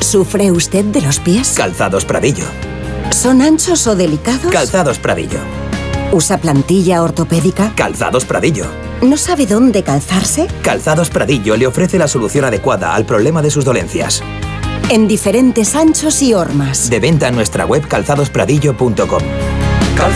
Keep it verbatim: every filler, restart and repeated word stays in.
¿Sufre usted de los pies? Calzados Pradillo. ¿Son anchos o delicados? Calzados Pradillo. ¿Usa plantilla ortopédica? Calzados Pradillo. ¿No sabe dónde calzarse? Calzados Pradillo le ofrece la solución adecuada al problema de sus dolencias. En diferentes anchos y hormas. De venta en nuestra web calzados pradillo punto com.